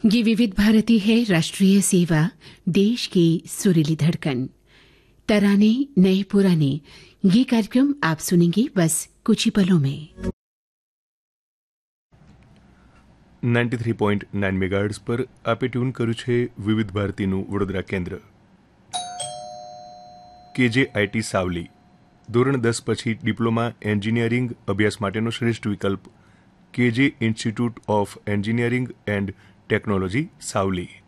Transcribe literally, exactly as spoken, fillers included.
ये विविध भारती है, राष्ट्रीय सेवा, देश की सुरीली धड़कन। तराने नए पुराने, ये कार्यक्रम आप सुनेंगे बस कुछ ही पलों में। નાઇન્ટી પોઈન્ટ નાઇન મેગાહર્ટ્ઝ પર આપે ટ્યુન કર્યું છે વિવિધ ભારતીનું વડોદરા કેન્દ્ર। કેજે આઈટી સાવલી ધોરણ દસ પછી ડિપ્લોમા એન્જિનિયરિંગ અભ્યાસ માટેનો શ્રેષ્ઠ વિકલ્પ કેજે institute of engineering and technology Savli.